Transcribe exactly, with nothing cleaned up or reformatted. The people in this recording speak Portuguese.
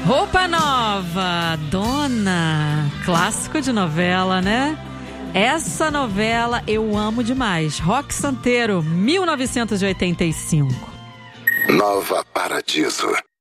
Roupa Nova, Dona, clássico de novela, né? Essa novela eu amo demais. Roque Santeiro, mil novecentos e oitenta e cinco. Nova Paradiso.